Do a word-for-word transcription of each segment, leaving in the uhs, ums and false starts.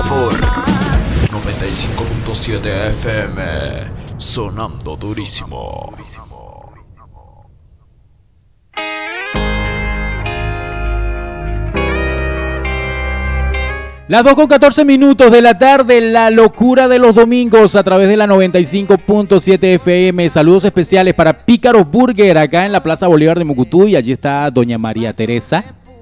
sabor. noventa y cinco punto siete F M, sonando durísimo. Las dos con catorce minutos de la tarde, la locura de los domingos a través de la noventa y cinco punto siete F M. Saludos especiales para Pícaros Burger acá en la Plaza Bolívar de Mucutuy. Allí está doña María Teresa,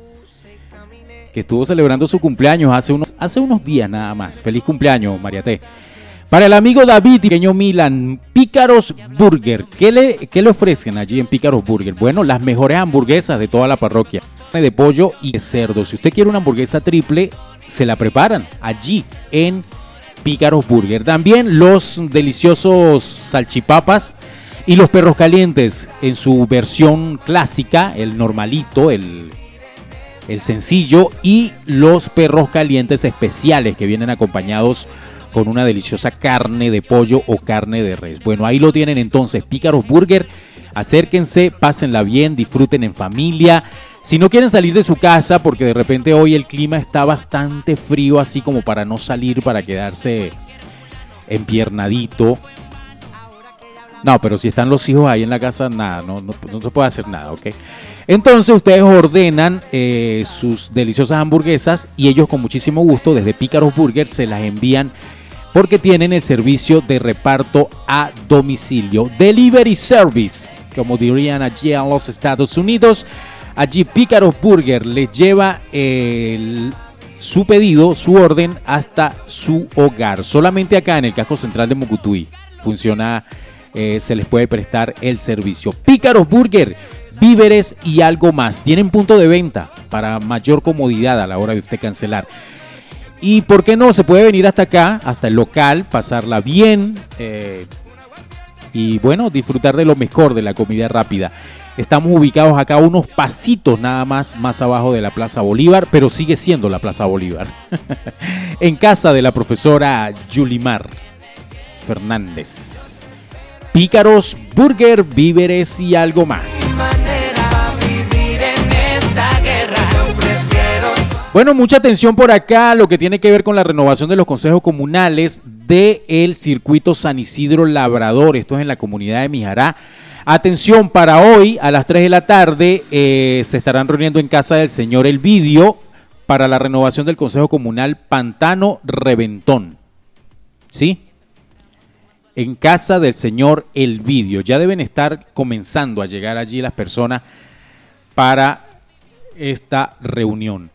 que estuvo celebrando su cumpleaños hace unos, hace unos días nada más. Feliz cumpleaños, María T. Para el amigo David y pequeño Milan, Pícaros Burger. ¿Qué le, qué le ofrecen allí en Pícaros Burger? Bueno, las mejores hamburguesas de toda la parroquia. De pollo y de cerdo. Si usted quiere una hamburguesa triple, se la preparan allí en Pícaros Burger. También los deliciosos salchipapas y los perros calientes en su versión clásica, el normalito, el, el sencillo, y los perros calientes especiales que vienen acompañados con una deliciosa carne de pollo o carne de res. Bueno, ahí lo tienen entonces, Pícaros Burger. Acérquense, pásenla bien, disfruten en familia. Si no quieren salir de su casa, porque de repente hoy el clima está bastante frío, así como para no salir, para quedarse empiernadito. No, pero si están los hijos ahí en la casa, nada, no, no, no se puede hacer nada, ¿ok? Entonces ustedes ordenan eh, sus deliciosas hamburguesas y ellos con muchísimo gusto, desde Pícaros Burger, se las envían porque tienen el servicio de reparto a domicilio. Delivery Service, como dirían allí en los Estados Unidos. Allí Pícaros Burger les lleva el, su pedido, su orden hasta su hogar. Solamente acá en el casco central de Mucutuy funciona, eh, se les puede prestar el servicio. Pícaros Burger, víveres y algo más. Tienen punto de venta para mayor comodidad a la hora de usted cancelar. Y por qué no, se puede venir hasta acá, hasta el local, pasarla bien eh, y bueno, disfrutar de lo mejor de la comida rápida. Estamos ubicados acá unos pasitos nada más, más abajo de la Plaza Bolívar, pero sigue siendo la Plaza Bolívar. En casa de la profesora Yulimar Fernández. Pícaros Burger, víveres y algo más. Bueno, mucha atención por acá, lo que tiene que ver con la renovación de los consejos comunales del circuito San Isidro Labrador. Esto es en la comunidad de Mijará. Atención, para hoy a las tres de la tarde eh, se estarán reuniendo en casa del señor Elvidio para la renovación del Consejo Comunal Pantano Reventón. ¿Sí? En casa del señor Elvidio. Ya deben estar comenzando a llegar allí las personas para esta reunión.